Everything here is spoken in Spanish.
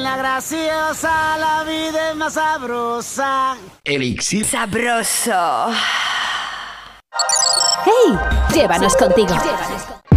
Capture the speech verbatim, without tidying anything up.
niña graciosa, la vida es más sabrosa. Elixir sabroso. ¡Hey! Llévanos contigo. Llévanos contigo.